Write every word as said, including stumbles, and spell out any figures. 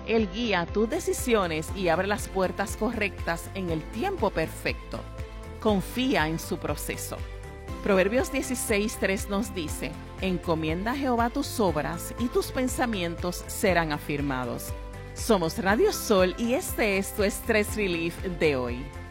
Él guía tus decisiones y abre las puertas correctas en el tiempo perfecto. Confía en su proceso. Proverbios dieciséis tres nos dice: encomienda a Jehová tus obras y tus pensamientos serán afirmados. Somos Radio Sol y este es tu Stress Relief de hoy.